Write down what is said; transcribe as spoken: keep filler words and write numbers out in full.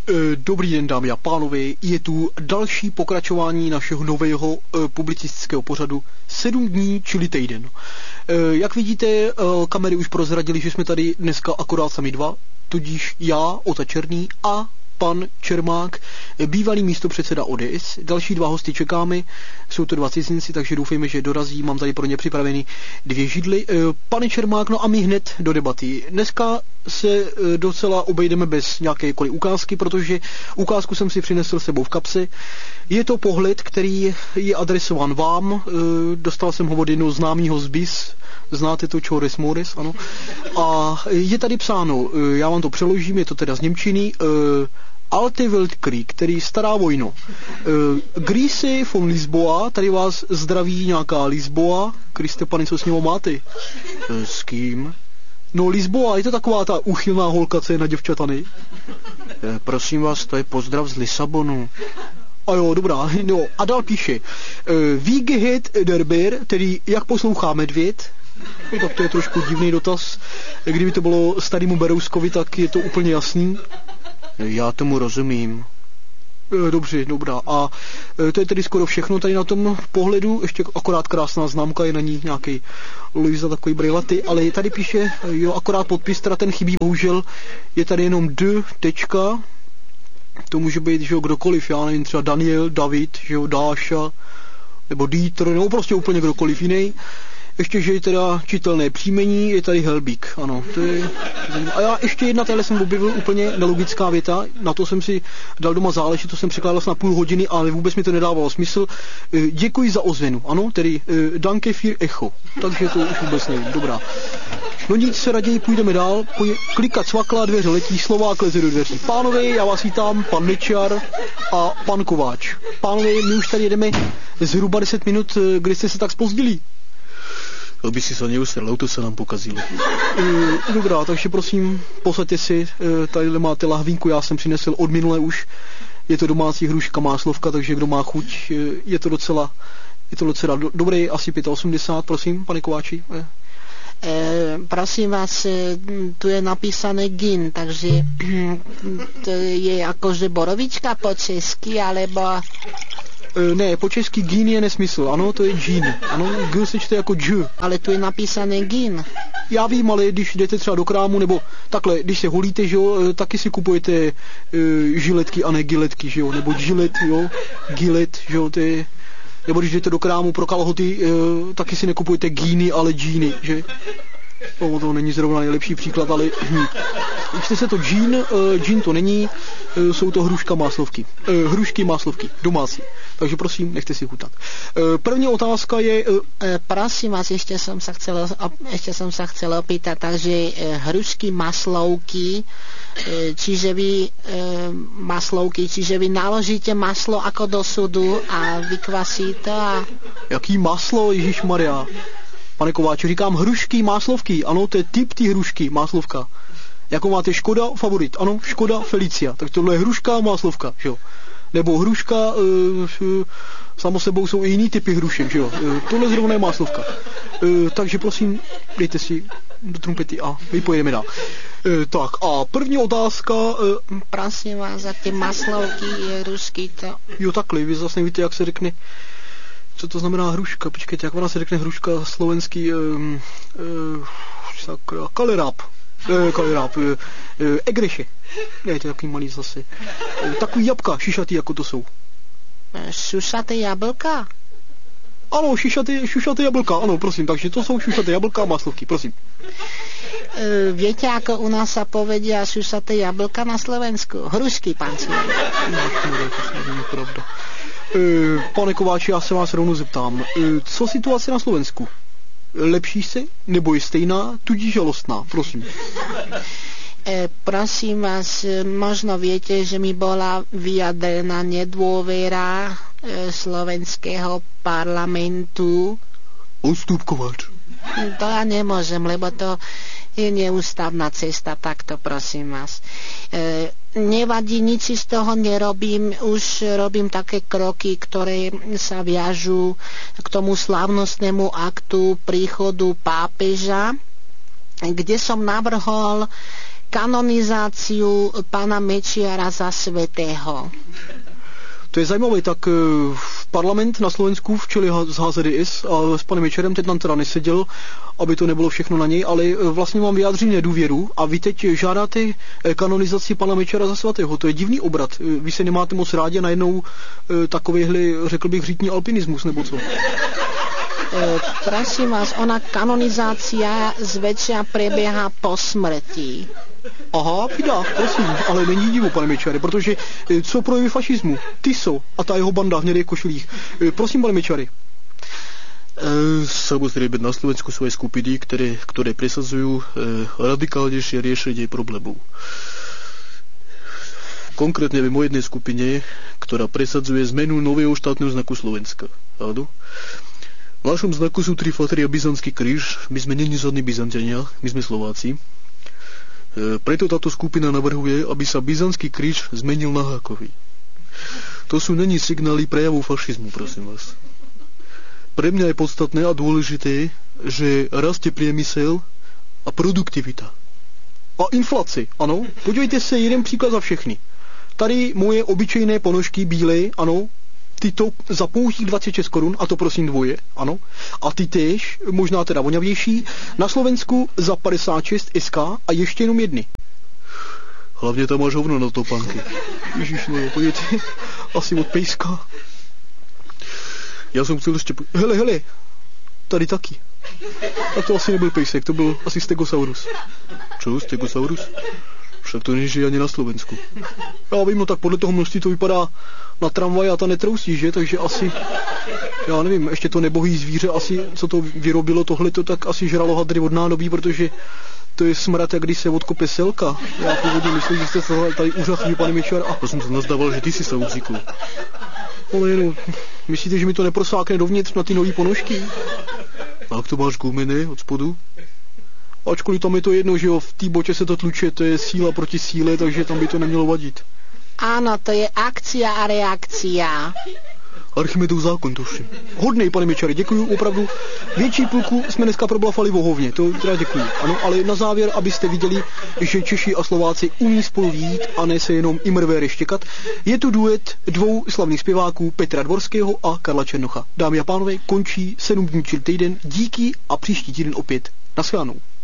Dobrý den, dámy a pánové, je tu další pokračování našeho nového e, publicistického pořadu sedm dní, čili týden. E, jak vidíte, e, kamery už prozradili, že jsme tady dneska akorát sami dva, tudíž já, Ota Černý a pan Čermák, bývalý místopředseda O D S. Další dva hosty čekáme, jsou to dva cizinci, takže doufejme, že dorazí. Mám tady pro ně připraveny dvě židly. Pane Čermák, no a my hned do debaty. Dneska se docela obejdeme bez nějakékoliv ukázky, protože ukázku jsem si přinesl sebou v kapse. Je to pohled, který je adresován vám. Dostal jsem ho od jednoho známého z B I S. Znáte to Čores Mores, ano. A je tady psáno, já vám to přeložím, je to teda z němčiny, Alte Weltkrieg, který stará vojno. Grüße von Lisboa, tady vás zdraví nějaká Lisboa. Kriste pane, co s ním máte? S kým? No Lisboa, je to taková ta úchylná holka, co je na děvčatany. Prosím vás, to je pozdrav z Lisabonu. A jo, dobrá, no a dál píše. Wie geht der Bär, tedy jak poslouchá medvěd? No, tak to je trošku divný dotaz. Kdyby to bylo starému Berouskovi, tak je to úplně jasný. Já tomu rozumím. Dobře, dobrá. A to je tedy skoro všechno tady na tom pohledu. Ještě akorát krásná známka, je na ní nějaký Luisa, takový brejlaty, ale tady píše, jo, akorát podpis, teda ten chybí, bohužel. Je tady jenom D, tečka. To může být, že jo, kdokoliv, já nevím, třeba Daniel, David, že jo, Dáša, nebo Dieter, nebo prostě úplně kdokoliv jiný. Ještě, že je teda čitelné příjmení, je tady Helbík, ano, to je... A já ještě jedna, tady jsem objevil úplně nelogická věta, na to jsem si dal doma záležit, to jsem překládal na půl hodiny, ale vůbec mi to nedávalo smysl. Děkuji za ozvěnu, ano, tedy danke für echo, takže to už vůbec nevím, dobrá. No nic, se raději půjdeme dál, pojde, klikat cvakla, dveře letí, Slovák leze do dveří. Pánové, já vás vítám, pan Mečiar a pan Kováč. Pánové, my už tady jedeme zhruba deset minut, kdy jste se tak zpozdili. Aby si se neustal, auto se nám pokazilo. E, dobrá, takže prosím, posaďte si, e, tady máte lahvínku, já jsem přinesl od minule už, je to domácí hruška máslovka, takže kdo má chuť, e, je to docela, je to docela do, dobré, asi osmdesát pět, prosím, pane Kováči. E. E, prosím vás, tu je napísané gin, takže to je akože borovička po česky, alebo... E, ne, po česky gin je nesmysl, ano, to je gin, ano, G se čte jako dž. Ale tu je napísané gin. Já vím, ale když jdete třeba do krámu, nebo takhle, když se holíte, že jo, taky si kupujete e, žiletky a ne giletky, že jo, nebo gilet, jo, gilet, že jo, to je... Nebo když jdete do krámu pro kalhoty, e, taky si nekupujete gíny, ale džíny, že? No, to není zrovna nejlepší příklad, ale hm. Čte se to džín, e, džín to není, e, jsou to hruška máslovky. E, hrušky máslovky, domácí. Takže prosím, nechte si chutat. E, první otázka je... E, e, prosím vás, ještě jsem se chcel, ještě jsem se chcel opýtat, takže e, hrušky maslovky, e, čiže vy e, maslovky, čiže vy naložíte maslo ako do sudu a vykvasíte a... Jaký maslo, ježišmarja? Pane Kováči, říkám hrušky máslovky, ano, to je typ ty hrušky máslovka. Jako máte Škoda Favorit, ano, Škoda Felicia, tak tohle je hruška máslovka, že jo. Nebo hruška, e, samo sebou jsou i jiný typy hrušek, že jo. E, tohle zrovna je máslovka. E, takže prosím, dejte si do trumpety a my pojedeme dál. E, tak a první otázka... E, prosím vás, za ty maslovky, hrušky to... Jo, takhle, vy zase nevíte, jak se řekne... Co to znamená hruška? Počkejte, jak ona se řekne hruška slovenský... Um, uh, kaleráp. Uh, kaleráp. Uh, uh, egreše. Ne, to je takový malý zase. Uh, takový jabka, šišatý, jako to jsou. Šušaté jablka? Ano, šišaté, šušaté jablka, ano, prosím. Takže to jsou šušaté jablka a maslovky, prosím. Uh, viete, ako u nás sa povedia šušaté jablka na Slovensku? Hrušky, pán Černý. No, to není pravda. E, pane Kováči, já se vás rovnou zeptám, e, co situace na Slovensku? Lepší se, nebo je stejná, tudíž žalostná? Prosím. E, prosím vás, možno viete, že mi bola vyjadrená nedôvera e, slovenského parlamentu. Odstup, Kováč. To ja nemôžem, lebo to je neústavná cesta, takto prosím vás. E, nevadí, nič si z toho nerobím, už robím také kroky, ktoré sa viažú k tomu slávnostnému aktu príchodu pápeža, kde som navrhol kanonizáciu pána Mečiara za svätého. To je zajímavé, tak parlament na Slovensku v čele z H Z D S a s panem Mečiarem teď tam teda neseděl, aby to nebylo všechno na něj, ale vlastně vám vyjádřím nedůvěru a vy teď žádáte kanonizaci pana Mečiara za svatého. To je divný obrat. Vy se nemáte moc rádi a najednou takovýhle, řekl bych, řítní alpinismus, nebo co? E, prosím vás, ona kanonizácia zväčša prebieha po smrti. Aha, pidá, prosím, ale není divu, pane Mečiare, protože co projevy fašismu? Tiso a ta jeho banda v hnědých košilích. Prosím, pane Mečiare. Samozřejmě na Slovensku sú aj skupiny, ktoré, ktoré presadzujú radikálnejšie riešenie problémov. Konkrétne viem o jednej skupine, ktorá presadzuje zmenu nového štátneho znaku Slovenska. Áno. V našom znaku sú tri flatry a byzantský kríž. My sme není žiadni Byzanťania, my sme Slováci. Preto táto skupina navrhuje, aby sa byzantský kríž zmenil na hákový. To sú není signály prejavu fašizmu, prosím vás. Pre mňa je podstatné a dôležité, že rastie priemysel a produktivita. A inflaci, ano. Podívejte se, jeden příklad za všechny. Tady moje obyčejné ponožky bílé, ano, tyto za pouhých dvacet šest korun, a to prosím dvoje, ano. A ty též, možná teda voňavější, na Slovensku za padesát šest S K a ještě jenom jedny. Hlavně tam máš hovno na topánky. Ježiš, no jo, pojďte, asi od pejska. Já jsem chtěl ještě... Hele, hele, tady taky. A to asi nebyl pejsek, to byl asi Stegosaurus. Čo, Stegosaurus? Však to nežije ani na Slovensku. Já vím, no tak podle toho množství to vypadá na tramvaj a ta netrousí, že? Takže asi, já nevím, ještě to nebohý zvíře asi, co to vyrobilo tohleto, tak asi žralo hadry od nádobí, protože to je smrad, jak když se odkope selka. Já původně myslím, že jste se tady úřachní, pane Mečiar. A já jsem se nazdával, že ty jsi se ucíkl. Ale no, myslíte, že mi to neprosákne dovnitř na ty nový ponožky? A jak to máš gumené od spodu? Ačkoliv tam je to jedno, že jo, v té boče se to tluče, to je síla proti síle, takže tam by to nemělo vadit. Áno, to je akcia a reakcia. Archimedův zákon, tuším. Hodnej, pane Mečiare, děkuju, opravdu. Větší půlku jsme dneska problafali o hovně, to teda děkuju. Ano, ale na závěr, abyste viděli, že Češi a Slováci umí spolu vyjít a ne se jenom imrvéry štěkat, je tu duet dvou slavných zpěváků Petra Dvorského a Karla Černocha. Dámy a pánové, končí sedm dní čili týden, díky a příští týden opět. Naschledanou.